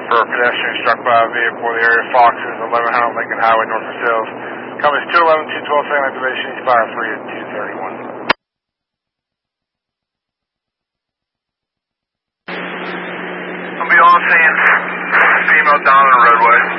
for a pedestrian struck by a vehicle in the area of Foxes, 1100 Lincoln Highway, north of Sales. Company's 211, 212, same activation, fire 3 at 231. I'll be on scene. Female down on the roadway.